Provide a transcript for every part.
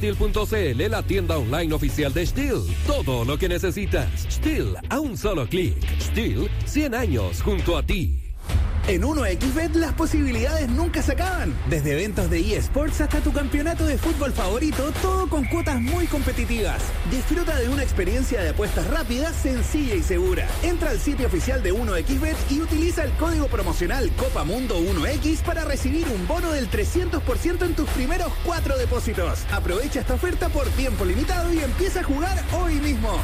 STIHL.cl, la tienda online oficial de STIHL. Todo lo que necesitas. STIHL a un solo clic. STIHL, 100 años junto a ti. En 1xBet las posibilidades nunca se acaban. Desde eventos de eSports hasta tu campeonato de fútbol favorito, todo con cuotas muy competitivas. Disfruta de una experiencia de apuestas rápida, sencilla y segura. Entra al sitio oficial de 1xBet y utiliza el código promocional COPAMUNDO1X para recibir un bono del 300% en tus primeros 4 depósitos. Aprovecha esta oferta por tiempo limitado y empieza a jugar hoy mismo.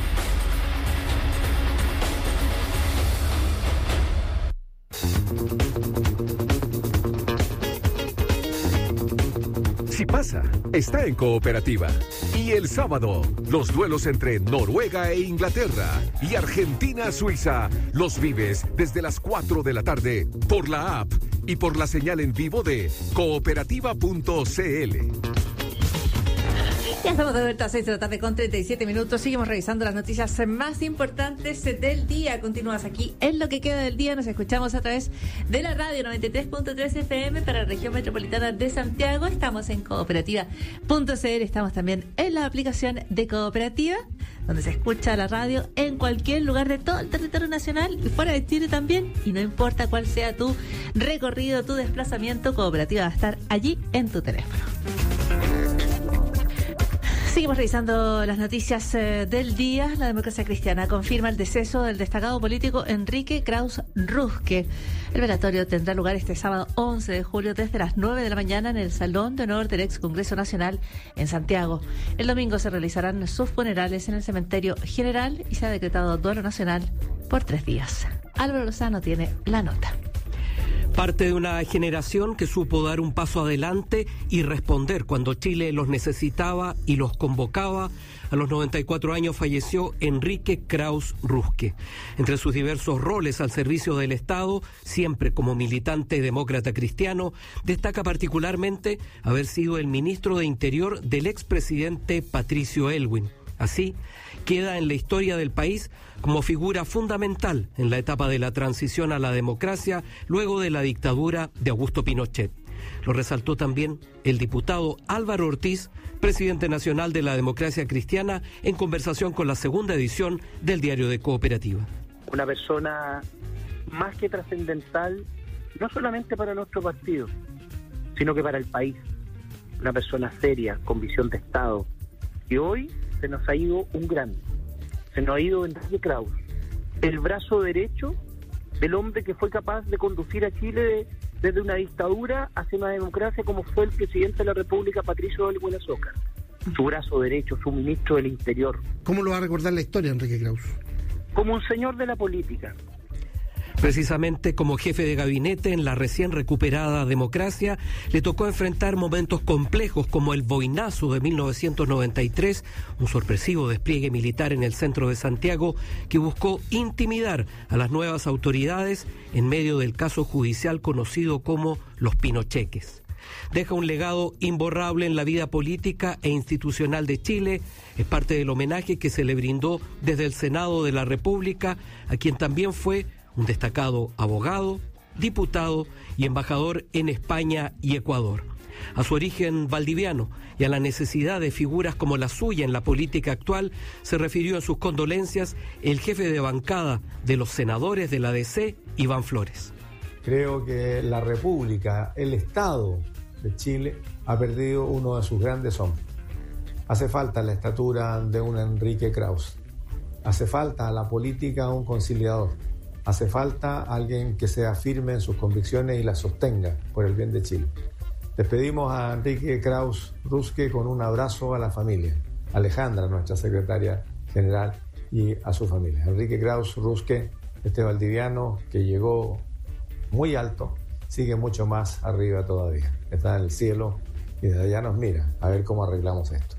Si pasa, está en Cooperativa. Y el sábado, los duelos entre Noruega e Inglaterra y Argentina-Suiza los vives desde las 4 de la tarde por la app y por la señal en vivo de cooperativa.cl. Ya estamos de vuelta a 6 de la tarde con 37 minutos. Seguimos revisando las noticias más importantes del día. Continúas aquí en Lo que queda del día. Nos escuchamos a través de la radio 93.3 FM para la región metropolitana de Santiago. Estamos en cooperativa.cl. Estamos también en la aplicación de Cooperativa, donde se escucha la radio en cualquier lugar de todo el territorio nacional y fuera de Chile también. Y no importa cuál sea tu recorrido, tu desplazamiento, Cooperativa va a estar allí en tu teléfono. Seguimos revisando las noticias del día. La Democracia Cristiana confirma el deceso del destacado político Enrique Krauss Ruzque. El velatorio tendrá lugar este sábado 11 de julio desde las 9 de la mañana en el Salón de Honor del Ex Congreso Nacional en Santiago. El domingo se realizarán sus funerales en el Cementerio General y se ha decretado duelo nacional por 3 días. Álvaro Lozano tiene la nota. Parte de una generación que supo dar un paso adelante y responder cuando Chile los necesitaba y los convocaba. A los 94 años falleció Enrique Krauss Ruzque. Entre sus diversos roles al servicio del Estado, siempre como militante demócrata cristiano, destaca particularmente haber sido el ministro de Interior del expresidente Patricio Aylwin. Así, queda en la historia del país como figura fundamental en la etapa de la transición a la democracia luego de la dictadura de Augusto Pinochet. Lo resaltó también el diputado Álvaro Ortiz, presidente nacional de la Democracia Cristiana, en conversación con la segunda edición del Diario de Cooperativa. Una persona más que trascendental, no solamente para nuestro partido, sino que para el país. Una persona seria, con visión de Estado. Y hoy se nos ha ido un grande, se nos ha ido Enrique Krauss, el brazo derecho del hombre que fue capaz de conducir a Chile desde una dictadura hacia una democracia como fue el presidente de la República, Patricio Aylwin Azoka. Su brazo derecho, su ministro del Interior. ¿Cómo lo va a recordar la historia, Enrique Krauss? Como un señor de la política. Precisamente como jefe de gabinete en la recién recuperada democracia, le tocó enfrentar momentos complejos como el boinazo de 1993, un sorpresivo despliegue militar en el centro de Santiago que buscó intimidar a las nuevas autoridades en medio del caso judicial conocido como los Pinocheques. Deja un legado imborrable en la vida política e institucional de Chile. Es parte del homenaje que se le brindó desde el Senado de la República, a quien también fue un destacado abogado, diputado y embajador en España y Ecuador. A su origen valdiviano y a la necesidad de figuras como la suya en la política actual, se refirió en sus condolencias el jefe de bancada de los senadores de la DC, Iván Flores. Creo que la República, el Estado de Chile, ha perdido uno de sus grandes hombres. Hace falta la estatura de un Enrique Krauss. Hace falta a la política un conciliador. Hace falta alguien que sea firme en sus convicciones y las sostenga por el bien de Chile. Despedimos a Enrique Krauss Ruzque con un abrazo a la familia, Alejandra, nuestra secretaria general, y a su familia. Enrique Krauss Ruzque, este valdiviano que llegó muy alto, sigue mucho más arriba todavía. Está en el cielo y desde allá nos mira a ver cómo arreglamos esto.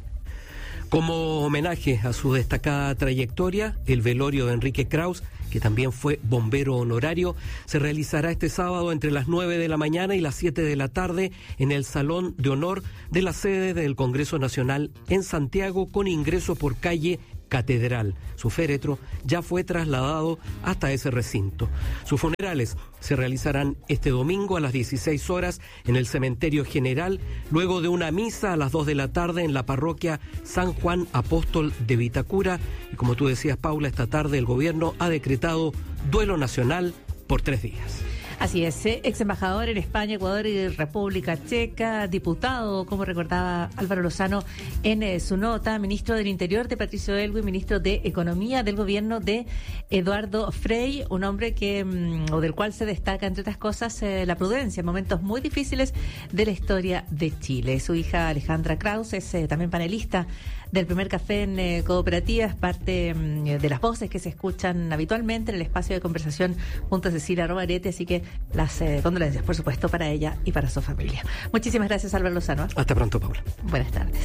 Como homenaje a su destacada trayectoria, el velorio de Enrique Krauss, que también fue bombero honorario, se realizará este sábado entre las 9 de la mañana y las 7 de la tarde en el Salón de Honor de la sede del Congreso Nacional en Santiago, con ingreso por calle catedral. Su féretro ya fue trasladado hasta ese recinto. Sus funerales se realizarán este domingo a las 16 horas en el Cementerio General, luego de una misa a las 2 de la tarde en la parroquia San Juan Apóstol de Vitacura. Y como tú decías, Paula, esta tarde el gobierno ha decretado duelo nacional por 3 días. Así es, ex embajador en España, Ecuador y República Checa, diputado, como recordaba Álvaro Lozano en su nota, ministro del Interior de Patricio Aylwin, ministro de Economía del gobierno de Eduardo Frei, un hombre o del cual se destaca, entre otras cosas, la prudencia en momentos muy difíciles de la historia de Chile. Su hija Alejandra Kraus es también panelista del primer café en Cooperativa, es parte de las voces que se escuchan habitualmente en el espacio de conversación junto a Cecilia Robarete, así que las condolencias, por supuesto, para ella y para su familia. Muchísimas gracias, Álvaro Lozano. Hasta pronto, Paula. Buenas tardes.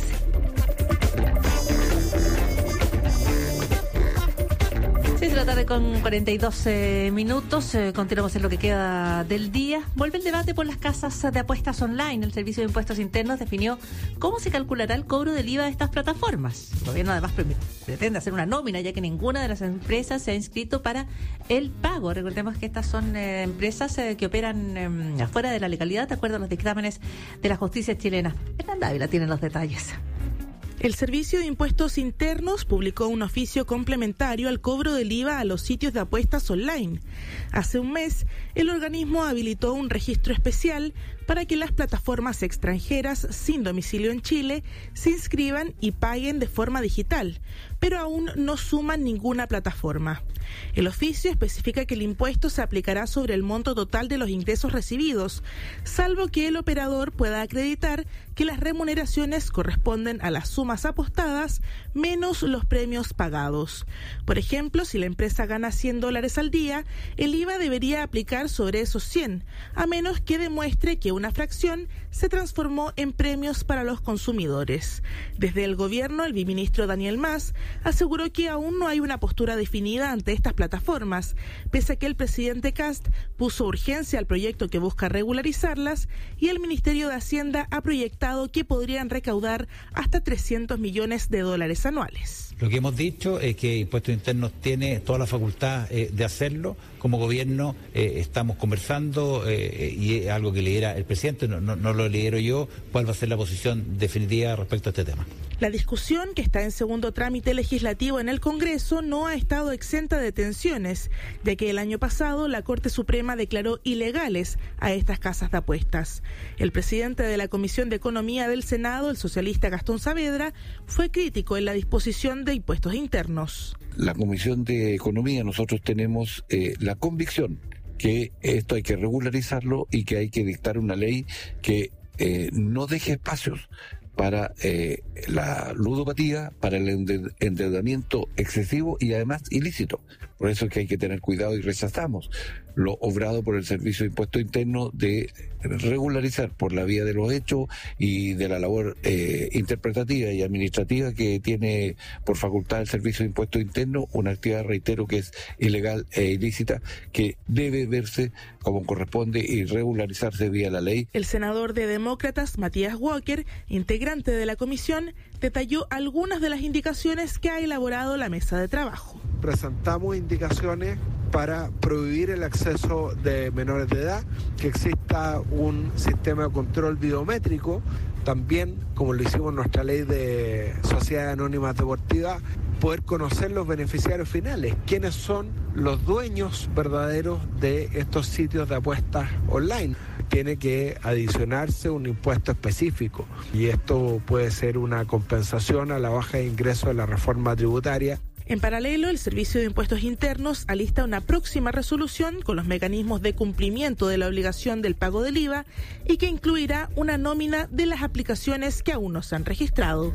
6 de la tarde con 42 minutos. Continuamos en lo que queda del día. Vuelve el debate por las casas de apuestas online. El Servicio de Impuestos Internos definió cómo se calculará el cobro del IVA de estas plataformas. El gobierno además pretende hacer una nómina, ya que ninguna de las empresas se ha inscrito para el pago. Recordemos que estas son empresas que operan afuera de la legalidad, de acuerdo a los dictámenes de la justicia chilena. Fernanda Ávila tiene los detalles. El Servicio de Impuestos Internos publicó un oficio complementario al cobro del IVA a los sitios de apuestas online. Hace un mes, el organismo habilitó un registro especial para que las plataformas extranjeras sin domicilio en Chile se inscriban y paguen de forma digital, pero aún no suman ninguna plataforma. El oficio especifica que el impuesto se aplicará sobre el monto total de los ingresos recibidos, salvo que el operador pueda acreditar que las remuneraciones corresponden a las sumas apostadas menos los premios pagados. Por ejemplo, si la empresa gana $100 al día, el IVA debería aplicar sobre esos 100, a menos que demuestre que una fracción se transformó en premios para los consumidores. Desde el gobierno, el viceministro Daniel Mas aseguró que aún no hay una postura definida ante estas plataformas, pese a que el presidente Kast puso urgencia al proyecto que busca regularizarlas y el Ministerio de Hacienda ha proyectado que podrían recaudar hasta $300 millones anuales. Lo que hemos dicho es que Impuestos Internos tiene toda la facultad de hacerlo. Como gobierno estamos conversando y es algo que lidera el presidente, no lo lidero yo, cuál va a ser la posición definitiva respecto a este tema. La discusión, que está en segundo trámite legislativo en el Congreso, no ha estado exenta de tensiones, ya que el año pasado la Corte Suprema declaró ilegales a estas casas de apuestas. El presidente de la Comisión de Economía del Senado, el socialista Gastón Saavedra, fue crítico en la disposición de Impuestos Internos. La Comisión de Economía, nosotros tenemos la convicción que esto hay que regularizarlo y que hay que dictar una ley que no deje espacios para la ludopatía, para el endeudamiento excesivo y además ilícito. Por eso es que hay que tener cuidado y rechazamos lo obrado por el Servicio de Impuestos Internos de regularizar por la vía de los hechos y de la labor interpretativa y administrativa que tiene por facultad el Servicio de Impuestos Internos, una actividad, reitero, que es ilegal e ilícita, que debe verse como corresponde y regularizarse vía la ley. El senador de Demócratas, Matías Walker, integrante de la comisión, detalló algunas de las indicaciones que ha elaborado la mesa de trabajo. Presentamos indicaciones para prohibir el acceso de menores de edad, que exista un sistema de control biométrico, también, como lo hicimos en nuestra ley de sociedades anónimas deportivas, poder conocer los beneficiarios finales, quiénes son los dueños verdaderos de estos sitios de apuestas online. Tiene que adicionarse un impuesto específico y esto puede ser una compensación a la baja de ingresos de la reforma tributaria. En paralelo, el Servicio de Impuestos Internos alista una próxima resolución con los mecanismos de cumplimiento de la obligación del pago del IVA y que incluirá una nómina de las aplicaciones que aún no se han registrado.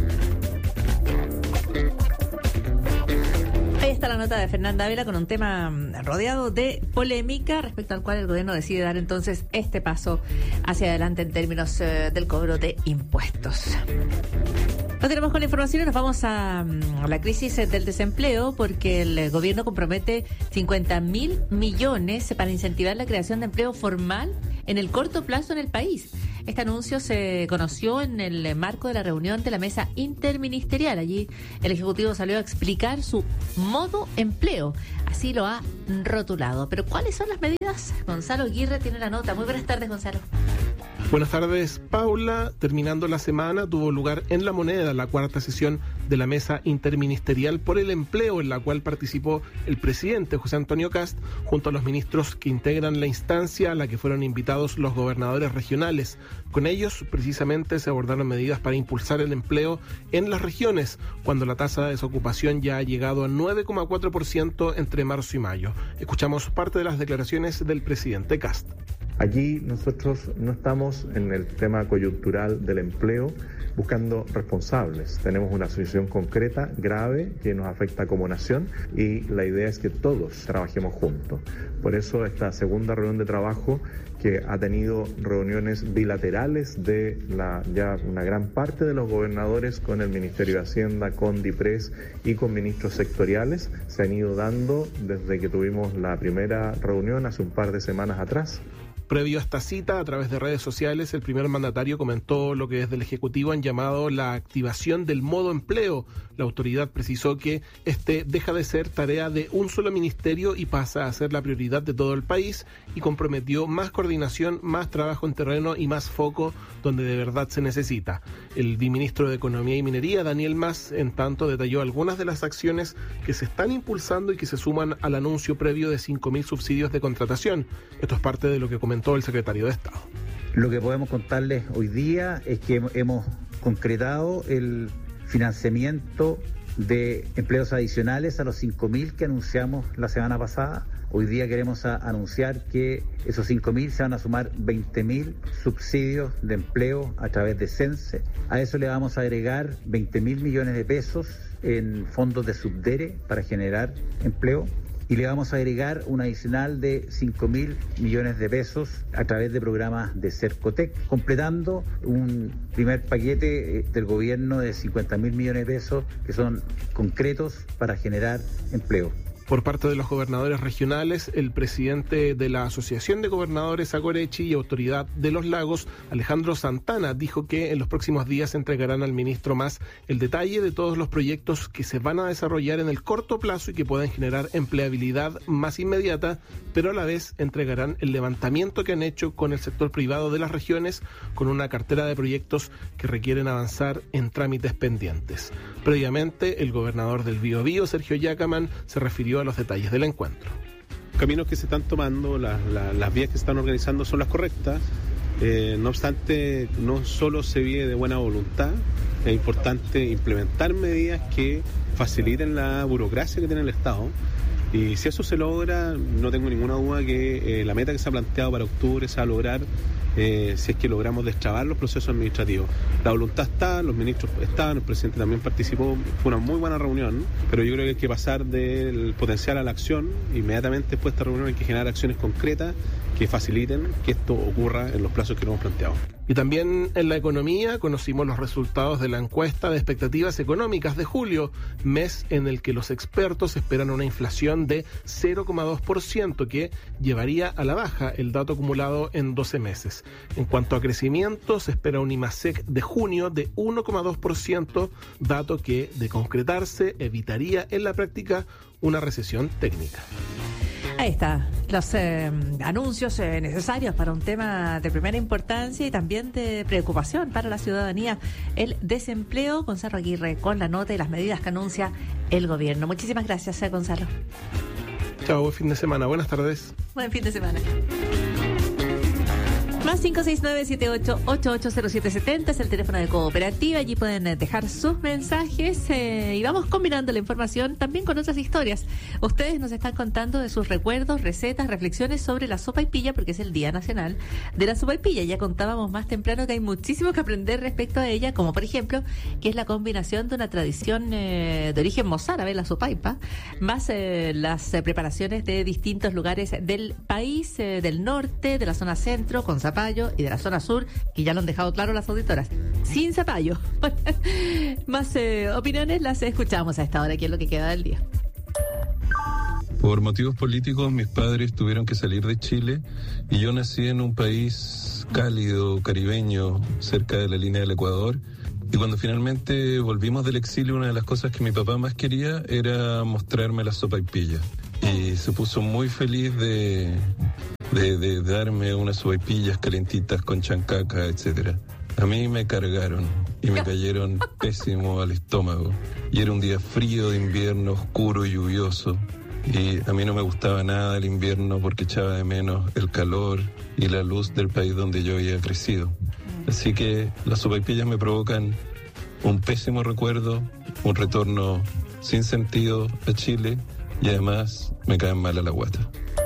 Ahí está la nota de Fernanda Ávila con un tema rodeado de polémica respecto al cual el gobierno decide dar entonces este paso hacia adelante en términos del cobro de impuestos. Continuamos con la información y nos vamos a la crisis del desempleo porque el gobierno compromete 50.000 millones para incentivar la creación de empleo formal en el corto plazo en el país. Este anuncio se conoció en el marco de la reunión de la mesa interministerial. Allí el Ejecutivo salió a explicar su modo empleo. Así lo ha rotulado. Pero ¿cuáles son las medidas? Gonzalo Aguirre tiene la nota. Muy buenas tardes, Gonzalo. Buenas tardes, Paula. Terminando la semana, tuvo lugar en La Moneda la cuarta sesión de la Mesa Interministerial por el Empleo, en la cual participó el presidente José Antonio Kast, junto a los ministros que integran la instancia a la que fueron invitados los gobernadores regionales. Con ellos, precisamente, se abordaron medidas para impulsar el empleo en las regiones, cuando la tasa de desocupación ya ha llegado a 9,4% entre marzo y mayo. Escuchamos parte de las declaraciones del presidente Kast. Allí nosotros no estamos en el tema coyuntural del empleo buscando responsables. Tenemos una situación concreta, grave, que nos afecta como nación y la idea es que todos trabajemos juntos. Por eso esta segunda reunión de trabajo, que ha tenido reuniones bilaterales de ya una gran parte de los gobernadores con el Ministerio de Hacienda, con DIPRES y con ministros sectoriales, se han ido dando desde que tuvimos la primera reunión hace un par de semanas atrás. Previo a esta cita, a través de redes sociales, el primer mandatario comentó lo que desde el Ejecutivo han llamado la activación del modo empleo. La autoridad precisó que este deja de ser tarea de un solo ministerio y pasa a ser la prioridad de todo el país, y comprometió más coordinación, más trabajo en terreno y más foco donde de verdad se necesita. El viceministro de Economía y Minería, Daniel Mas, en tanto, detalló algunas de las acciones que se están impulsando y que se suman al anuncio previo de 5.000 subsidios de contratación. Esto es parte de lo que comentó el secretario de Estado. Lo que podemos contarles hoy día es que hemos concretado el financiamiento de empleos adicionales a los 5.000 que anunciamos la semana pasada. Hoy día queremos anunciar que esos 5.000 se van a sumar 20.000 subsidios de empleo a través de CENSE. A eso le vamos a agregar 20.000 millones de pesos en fondos de Subdere para generar empleo. Y le vamos a agregar un adicional de 5.000 millones de pesos a través de programas de Cercotec, completando un primer paquete del gobierno de 50.000 millones de pesos que son concretos para generar empleo. Por parte de los gobernadores regionales, el presidente de la Asociación de Gobernadores Agorechi y Autoridad de los Lagos, Alejandro Santana, dijo que en los próximos días entregarán al ministro Mas el detalle de todos los proyectos que se van a desarrollar en el corto plazo y que pueden generar empleabilidad más inmediata, pero a la vez entregarán el levantamiento que han hecho con el sector privado de las regiones, con una cartera de proyectos que requieren avanzar en trámites pendientes. Previamente, el gobernador del Biobío, Sergio Yacaman, se refirió a los detalles del encuentro. Caminos que se están tomando, las vías que se están organizando son las correctas. No obstante, no solo se vive de buena voluntad, es importante implementar medidas que faciliten la burocracia que tiene el Estado. Y si eso se logra, no tengo ninguna duda que la meta que se ha planteado para octubre se va a lograr si es que logramos destrabar los procesos administrativos. La voluntad está, los ministros estaban, el presidente también participó, fue una muy buena reunión, pero yo creo que hay que pasar del potencial a la acción. Inmediatamente después de esta reunión hay que generar acciones concretas que faciliten que esto ocurra en los plazos que nos hemos planteado. Y también en la economía conocimos los resultados de la encuesta de expectativas económicas de julio, mes en el que los expertos esperan una inflación de 0,2% que llevaría a la baja el dato acumulado en 12 meses. En cuanto a crecimiento, se espera un IMASEC de junio de 1,2%, dato que, de concretarse, evitaría en la práctica una recesión técnica. Ahí está, los anuncios necesarios para un tema de primera importancia y también de preocupación para la ciudadanía, el desempleo. Gonzalo Aguirre con la nota y las medidas que anuncia el gobierno. Muchísimas gracias, Gonzalo. Chao, buen fin de semana, buenas tardes. Buen fin de semana. Más 569-78880770 es el teléfono de Cooperativa. Allí pueden dejar sus mensajes y vamos combinando la información también con otras historias. Ustedes nos están contando de sus recuerdos, recetas, reflexiones sobre la sopaipilla, porque es el Día Nacional de la Sopaipilla. Ya contábamos más temprano que hay muchísimo que aprender respecto a ella, como por ejemplo, que es la combinación de una tradición de origen mozárabe, la sopaipa, más las preparaciones de distintos lugares del país, del norte, de la zona centro, con zapallo, y de la zona sur, que ya lo han dejado claro las auditoras, sin zapallo. Más opiniones las escuchamos a esta hora, que es lo que queda del día. Por motivos políticos, mis padres tuvieron que salir de Chile y yo nací en un país país cálido, caribeño, cerca de la línea del Ecuador. Y cuando finalmente volvimos del exilio, una de las cosas que mi papá más quería era mostrarme la sopaipilla. Y se puso muy feliz de darme unas sopaipillas calentitas con chancaca, etcétera. A mí me cargaron y me cayeron pésimo al estómago. Y era un día frío de invierno, oscuro y lluvioso. Y a mí no me gustaba nada el invierno porque echaba de menos el calor y la luz del país donde yo había crecido. Así que las sopaipillas me provocan un pésimo recuerdo, un retorno sin sentido a Chile y además me caen mal a la guata.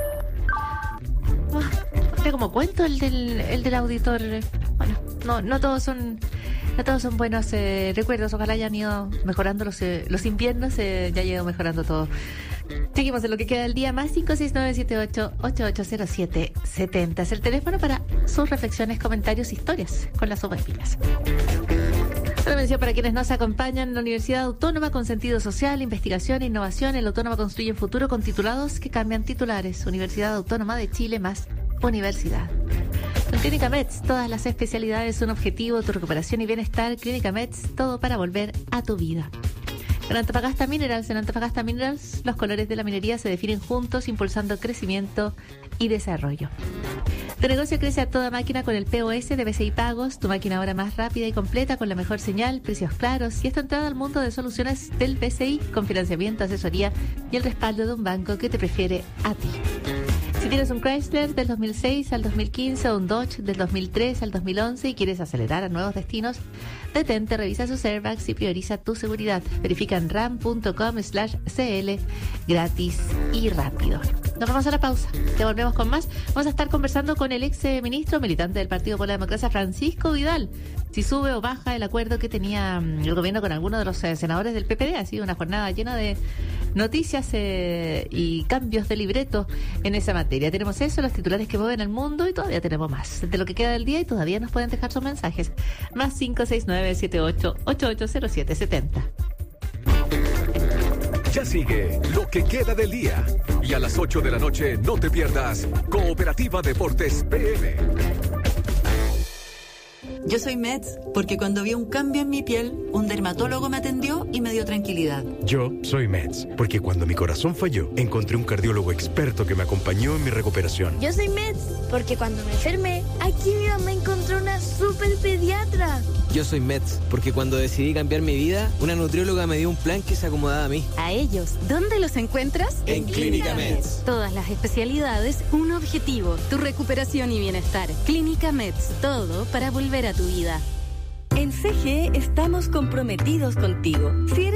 Como cuento el del auditor. Bueno, no todos son buenos recuerdos. Ojalá hayan ido mejorando los inviernos, ya ha ido mejorando todo. Seguimos en lo que queda del día. Más 56978880770 es el teléfono para sus reflexiones, comentarios, historias con las sopaipillas. Una mención para quienes nos acompañan. La Universidad Autónoma con sentido social, investigación e innovación. El Autónoma construye un futuro con titulados que cambian titulares. Universidad Autónoma de Chile más universidad. En Clínica Meds, todas las especialidades, un objetivo, tu recuperación y bienestar. Clínica Meds, todo para volver a tu vida. En Antofagasta Minerals, los colores de la minería se definen juntos, impulsando crecimiento y desarrollo. Tu negocio crece a toda máquina con el POS de BCI Pagos, tu máquina ahora más rápida y completa con la mejor señal, precios claros y esta entrada al mundo de soluciones del BCI con financiamiento, asesoría y el respaldo de un banco que te prefiere a ti. Si tienes un Chrysler del 2006 al 2015 o un Dodge del 2003 al 2011 y quieres acelerar a nuevos destinos, detente, revisa sus airbags y prioriza tu seguridad. Verifica en ram.com/cl, gratis y rápido. Nos vamos a la pausa. Ya volvemos con más. Vamos a estar conversando con el ex ministro militante del Partido por la Democracia, Francisco Vidal, si sube o baja el acuerdo que tenía el gobierno con algunos de los senadores del PPD. Ha sido una jornada llena de noticias y cambios de libreto en esa materia. Tenemos eso, los titulares que mueven el mundo y todavía tenemos más de lo que queda del día y todavía nos pueden dejar sus mensajes. Más 56978880770. Ya sigue lo que queda del día. Y a las 8 de la noche no te pierdas Cooperativa Deportes PM. Yo soy Meds porque cuando vi un cambio en mi piel, un dermatólogo me atendió y me dio tranquilidad. Yo soy Meds porque cuando mi corazón falló, encontré un cardiólogo experto que me acompañó en mi recuperación. Yo soy Meds porque cuando me enfermé, aquí mi mamá encontró una super pediatra. Yo soy Meds porque cuando decidí cambiar mi vida, una nutrióloga me dio un plan que se acomodaba a mí. A ellos, ¿dónde los encuentras? En Clínica Meds. Todas las especialidades, un objetivo, tu recuperación y bienestar. Clínica Meds, todo para volver a tu vida. En CGE estamos comprometidos contigo. Si eres